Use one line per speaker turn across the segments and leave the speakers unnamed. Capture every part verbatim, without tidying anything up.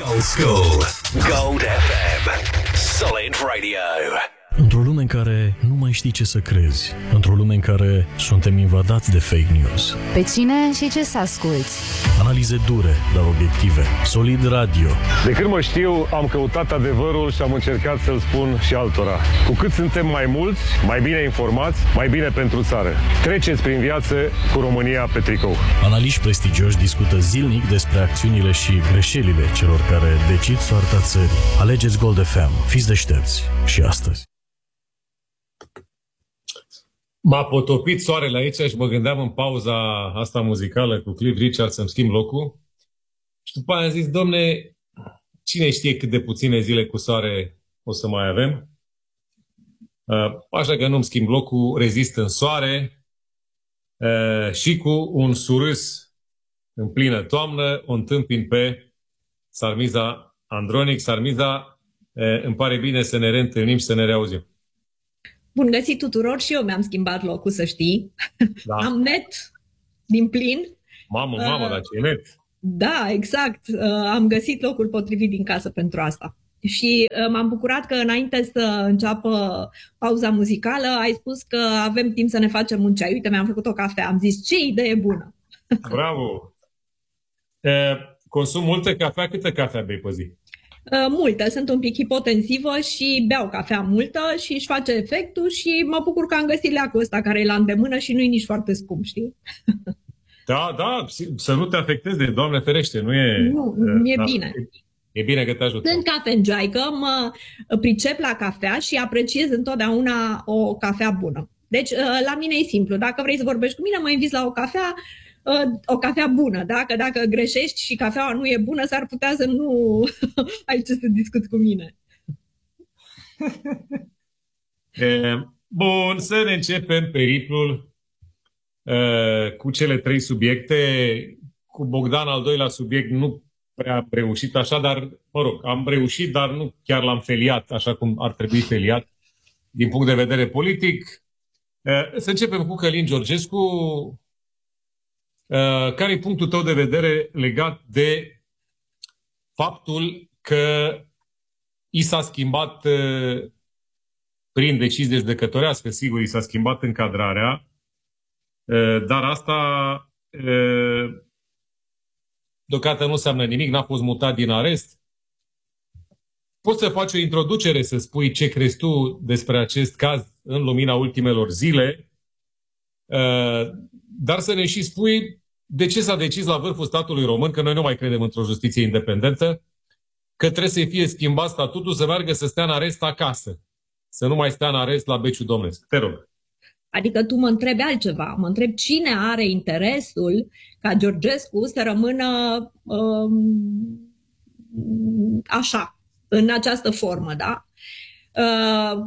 Old School. Gold F M. Solid Radio.
Într-o lume în care nu mai știi ce să crezi, într-o lume în care suntem invadați de fake news.
Pe cine și ce să asculți?
Analize dure, dar obiective. Solid Radio.
De când mă știu, am căutat adevărul și am încercat să-l spun și altora. Cu cât suntem mai mulți, mai bine informați, mai bine pentru țară. Treceți prin viață cu România pe tricou.
Analiști prestigioși discută zilnic despre acțiunile și greșelile celor care decid soarta țării. Alegeți Gold F M. Fiți deștepți. Și astăzi.
M-a potopit soarele aici și mă gândeam în pauza asta muzicală cu Cliff Richard să-mi schimb locul. Și după aia am zis, domne, cine știe cât de puține zile cu soare o să mai avem? Așa că nu-mi schimb locul, rezist în soare și cu un surâs în plină toamnă o întâmpin pe Sarmiza Andronic. Sarmiza, îmi pare bine să ne reîntâlnim și să ne reauzim.
Bun găsit tuturor, și eu mi-am schimbat locul, să știi.
Da.
Am net din plin.
Mamă, mamă, uh, dar ce net!
Da, exact. Uh, am găsit locul potrivit din casă pentru asta. Și uh, m-am bucurat că înainte să înceapă pauza muzicală ai spus că avem timp să ne facem un ceai. Uite, mi-am făcut o cafea. Am zis, ce idee bună!
Bravo! Uh, consum multă cafea? Câtă cafea bei pe zi?
Multă, sunt un pic hipotensivă și beau cafea multă și își face efectul și mă bucur că am găsit leacul ăsta care e la îndemână și nu e nici foarte scump, știi?
Da, da, să nu te afectezi, de Doamne ferește, nu e...
Nu, nu e
da,
bine.
E bine că te ajută.
Sunt cafenjoaică, mă pricep la cafea și apreciez întotdeauna o cafea bună. Deci la mine e simplu, dacă vrei să vorbești cu mine, mă inviți la o cafea, o cafea bună, da? Că dacă greșești și cafeaua nu e bună, s-ar putea să nu ai ce să discuți cu mine.
Bun, să ne începem periplul cu cele trei subiecte. Cu Bogdan, al doilea subiect, nu prea am reușit așa, dar, mă rog, am reușit, dar nu chiar l-am feliat așa cum ar trebui feliat din punct de vedere politic. Să începem cu Călin Georgescu. Uh, care e punctul tău de vedere legat de faptul că i s-a schimbat uh, prin decizie judecătorească, sigur, i s-a schimbat încadrarea, uh, dar asta uh, deocamdată nu înseamnă nimic, n-a fost mutat din arest. Poți să faci o introducere, să spui ce crezi tu despre acest caz în lumina ultimelor zile, uh, dar să ne și spui de ce s-a decis la vârful statului român, că noi nu mai credem într-o justiție independentă, că trebuie să fie schimbat statutul, să meargă să stea în arest acasă, să nu mai stea în arest la Beciu Domnesc. Te rog.
Adică tu mă întrebi altceva. Mă întreb cine are interesul ca Georgescu să rămână um, așa, în această formă, da? Uh,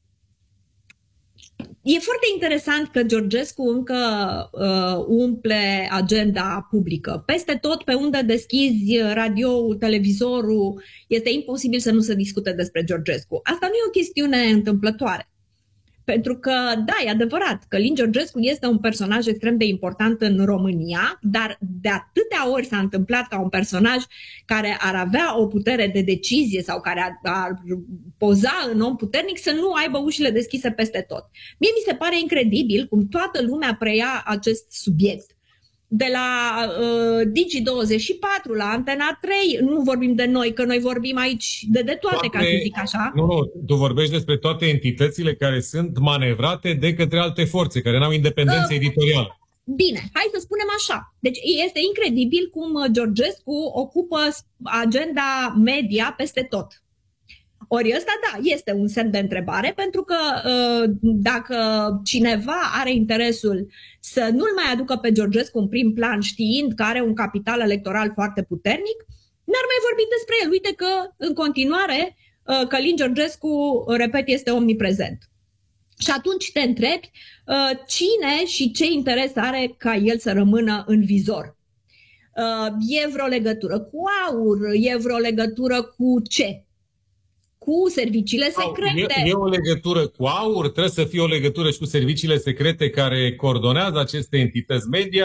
E foarte interesant că Georgescu încă uh, umple agenda publică. Peste tot, pe unde deschizi radioul, televizorul, este imposibil să nu se discute despre Georgescu. Asta nu e o chestiune întâmplătoare. Pentru că, da, e adevărat, Călin Georgescu este un personaj extrem de important în România, dar de atâtea ori s-a întâmplat ca un personaj care ar avea o putere de decizie sau care ar, ar poza în om puternic să nu aibă ușile deschise peste tot. Mie mi se pare incredibil cum toată lumea preia acest subiect. De la uh, Digi douăzeci și patru, la Antena trei, nu vorbim de noi, că noi vorbim aici de, de toate, toate, ca să zic așa.
Nu, nu, tu vorbești despre toate entitățile care sunt manevrate de către alte forțe, care n-au independență uh, editorială.
Bine, hai să spunem așa. Deci este incredibil cum Georgescu ocupă agenda media peste tot. Ori ăsta, da, este un semn de întrebare, pentru că dacă cineva are interesul să nu-l mai aducă pe Georgescu în prim plan, știind că are un capital electoral foarte puternic, n-ar mai vorbi despre el. Uite că, în continuare, Călin Georgescu, repet, este omniprezent. Și atunci te întrebi cine și ce interes are ca el să rămână în vizor. E vreo legătură cu AUR? E vreo legătură cu ce? Cu serviciile secrete.
E, e o legătură cu AUR, trebuie să fie o legătură și cu serviciile secrete care coordonează aceste entități media,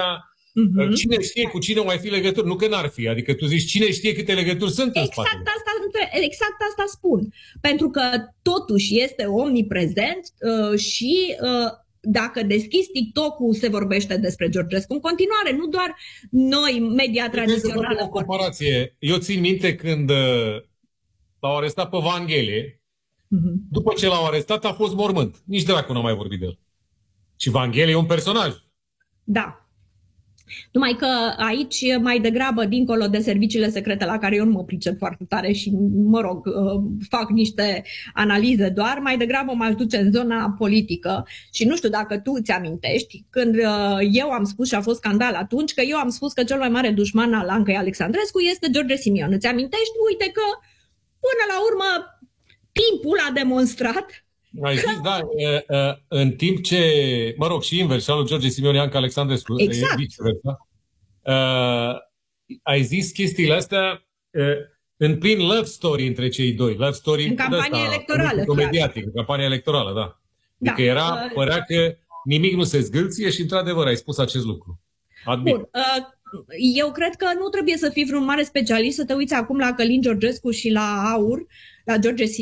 Uh-huh. Cine știe cu cine mai fi legături? Nu că n-ar fi. Adică tu zici, cine știe câte legături sunt în spate.
Exact asta, exact asta spun. Pentru că totuși este omniprezent uh, și uh, dacă deschizi TikTok-ul se vorbește despre Georgescu în continuare, nu doar noi, media tradițională.
O comparație. Eu țin minte când uh, l-au arestat pe Vanghele, uh-huh. după ce l-au arestat a fost mormânt. Nici dracu n-a mai vorbit de el. Și Vanghele e un personaj.
Da. Numai că aici, mai degrabă, dincolo de serviciile secrete la care eu nu mă pricep foarte tare și, mă rog, fac niște analize doar, mai degrabă m-aș duce în zona politică și nu știu dacă tu îți amintești, când eu am spus și a fost scandal atunci, că eu am spus că cel mai mare dușman al Ancăi Alexandrescu este George Simion. Îți amintești? Uite că, până la urmă, timpul a demonstrat.
Ai zis, da, în timp ce, mă rog, și invers, și al lui George Simion, Anca Alexandrescu,
exact.
viceversa, ai zis chestiile astea în plin love story între cei doi, love story
în campanie ăsta, electorală,
comediatic, în campanie electorală, da. Adică da. era, părea că nimic nu se zgâlție și, într-adevăr, ai spus acest lucru. Admit.
Bun, eu cred că nu trebuie să fii vreun mare specialist să te uiți acum la Călin Georgescu și la Aur, la George